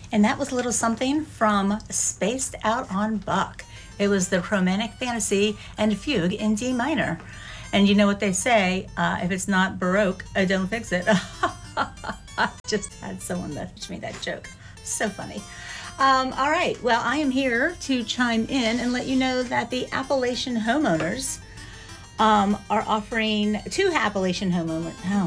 And that was a little something from Spaced Out on Bach. It was the Romantic Fantasy and Fugue in D minor. And you know what they say, if it's not Baroque, don't fix it. I just had someone message me that joke. So funny. All right, well, I am here to chime in and let you know that the Appalachian homeowners are offering two Appalachian homeowners. Oh